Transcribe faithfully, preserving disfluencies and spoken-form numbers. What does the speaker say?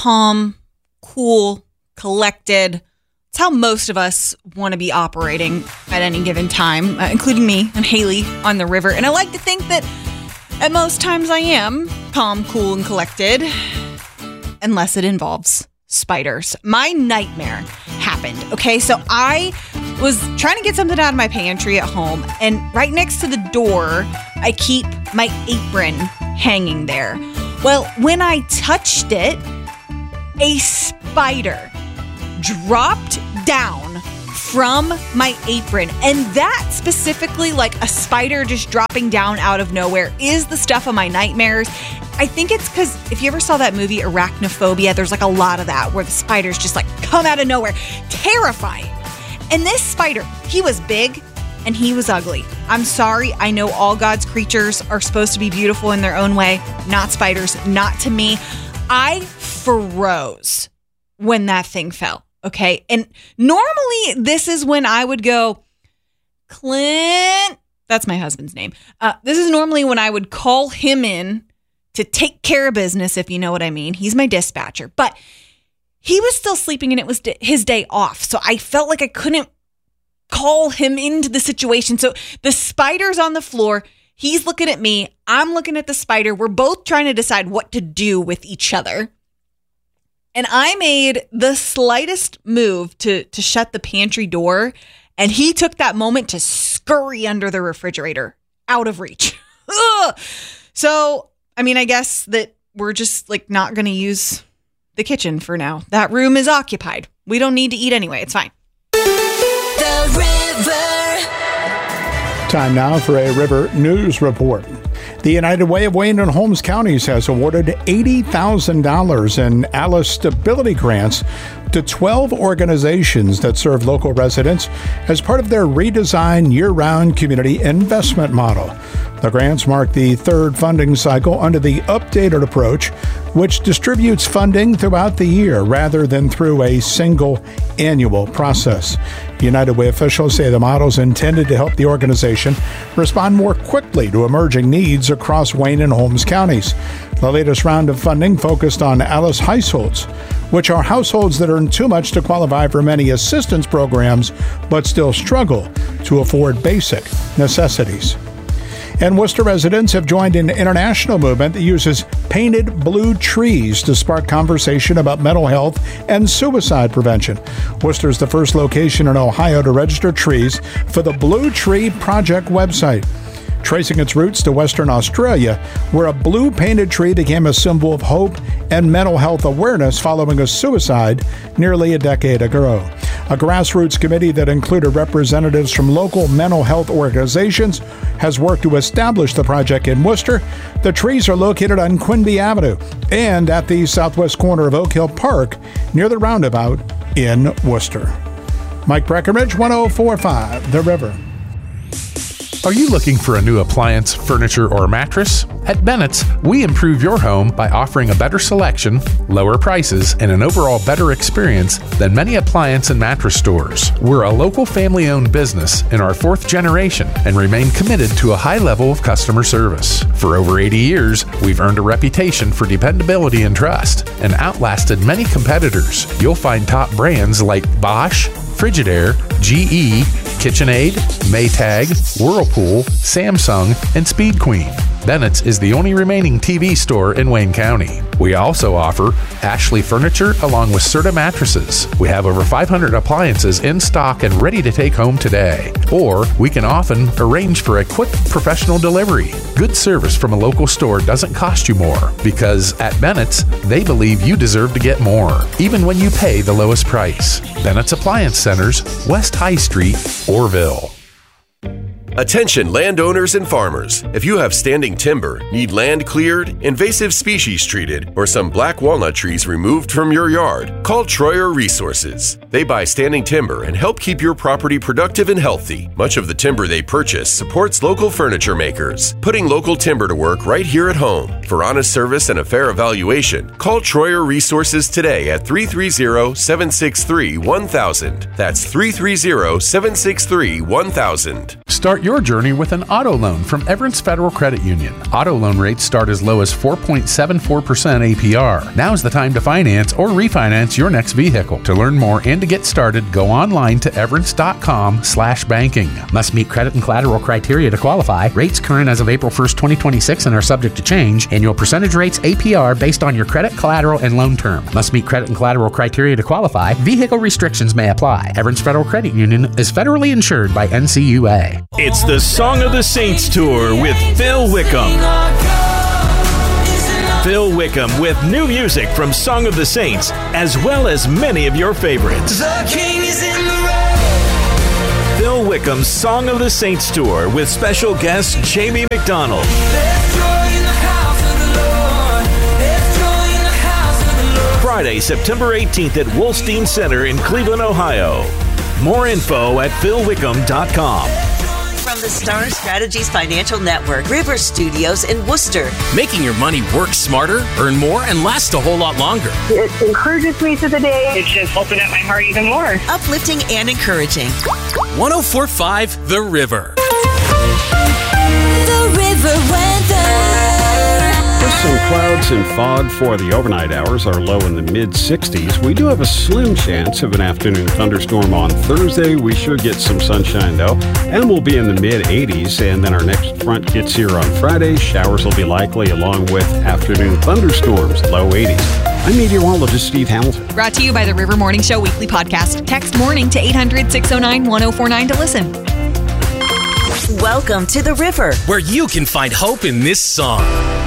calm, cool, collected. It's how most of us want to be operating at any given time, uh, including me and Haley on the river. And I like to think that at most times I am calm, cool, and collected, unless it involves spiders. My nightmare happened. Okay, so I was trying to get something out of my pantry at home, and right next to the door, I keep my apron hanging there. Well, when I touched it, a spider dropped down from my apron. And that specifically, like a spider just dropping down out of nowhere, is the stuff of my nightmares. I think it's because if you ever saw that movie Arachnophobia, there's like a lot of that where the spiders just like come out of nowhere. Terrifying. And this spider, he was big and he was ugly. I'm sorry. I know all God's creatures are supposed to be beautiful in their own way. Not spiders, not to me. I froze when that thing fell. Okay. And normally this is when I would go, Clint, that's my husband's name. Uh, this is normally when I would call him in to take care of business, if you know what I mean. He's my dispatcher, but he was still sleeping and it was his day off. So I felt like I couldn't call him into the situation. So the spider's on the floor. He's looking at me. I'm looking at the spider. We're both trying to decide what to do with each other. And I made the slightest move to, to shut the pantry door. And he took that moment to scurry under the refrigerator, out of reach. So, I mean, I guess that we're just like not going to use the kitchen for now. That room is occupied. We don't need to eat anyway. It's fine. The River. Time now for a River News Report. The United Way of Wayne and Holmes counties has awarded eighty thousand dollars in ALICE stability grants to twelve organizations that serve local residents as part of their redesigned year-round community investment model. The grants mark the third funding cycle under the updated approach, which distributes funding throughout the year rather than through a single annual process. United Way officials say the model is intended to help the organization respond more quickly to emerging needs across Wayne and Holmes counties. The latest round of funding focused on ALICE households, which are households that earn too much to qualify for many assistance programs but still struggle to afford basic necessities. And Worcester residents have joined an international movement that uses painted blue trees to spark conversation about mental health and suicide prevention. Worcester is the first location in Ohio to register trees for the Blue Tree Project website, tracing its roots to Western Australia, where a blue painted tree became a symbol of hope and mental health awareness following a suicide nearly a decade ago. A grassroots committee that included representatives from local mental health organizations has worked to establish the project in Worcester. The trees are located on Quinby Avenue and at the southwest corner of Oak Hill Park near the roundabout in Worcester. Mike Breckenridge, one oh four point five The River. Are you looking for a new appliance, furniture, or mattress? At Bennett's, we improve your home by offering a better selection, lower prices, and an overall better experience than many appliance and mattress stores. We're a local family-owned business in our fourth generation and remain committed to a high level of customer service. For over eighty years, we've earned a reputation for dependability and trust and outlasted many competitors. You'll find top brands like Bosch, Frigidaire, G E, KitchenAid, Maytag, Whirlpool, Samsung, and Speed Queen. Bennett's is the only remaining T V store in Wayne County. We also offer Ashley Furniture along with Serta mattresses. We have over five hundred appliances in stock and ready to take home today. Or we can often arrange for a quick professional delivery. Good service from a local store doesn't cost you more because at Bennett's, they believe you deserve to get more, even when you pay the lowest price. Bennett's Appliance Centers, West High Street, Orville. Attention landowners and farmers. If you have standing timber, need land cleared, invasive species treated, or some black walnut trees removed from your yard, call Troyer Resources. They buy standing timber and help keep your property productive and healthy. Much of the timber they purchase supports local furniture makers, putting local timber to work right here at home. For honest service and a fair evaluation, call Troyer Resources today at three three zero, seven six three, one thousand. That's three three zero, seven six three, one thousand. Start Start your journey with an auto loan from Everence Federal Credit Union. Auto loan rates start as low as four point seven four percent A P R. Now's the time to finance or refinance your next vehicle. To learn more and to get started, go online to everence.com slash banking. Must meet credit and collateral criteria to qualify. Rates current as of April first, twenty twenty-six and are subject to change. Annual percentage rates A P R based on your credit, collateral, and loan term. Must meet credit and collateral criteria to qualify. Vehicle restrictions may apply. Everence Federal Credit Union is federally insured by N C U A. It's the Song of the Saints Tour with Phil Wickham. Phil Wickham with new music from Song of the Saints, as well as many of your favorites. The king is in the road. Phil Wickham's Song of the Saints Tour with special guest Jamie McDonald. There's joy in the house of the Lord. There's joy in the house of the Lord. Friday, September eighteenth at Wolstein Center in Cleveland, Ohio. More info at phil wickham dot com. From the Star Strategies Financial Network, River Studios in Worcester. Making your money work smarter, earn more, and last a whole lot longer. It encourages me through the day. It's just opened up my heart even more. Uplifting and encouraging. one oh four point five The River. The River weather. Some clouds and fog for the overnight hours, are low in the mid sixties. We do have a slim chance of an afternoon thunderstorm on Thursday. We should get some sunshine, though, and we'll be in the mid eighties. And then our next front gets here on Friday. Showers will be likely, along with afternoon thunderstorms, low eighties. I'm meteorologist Steve Hamilton. Brought to you by the River Morning Show Weekly Podcast. Text morning to eight hundred, six oh nine, one oh four nine to listen. Welcome to The River, where you can find hope in this song.